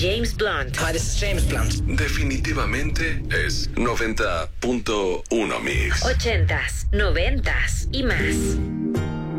James Blunt. Hi, this is James Blunt. Definitivamente es 90.1 Mix. 80s, 90s y más.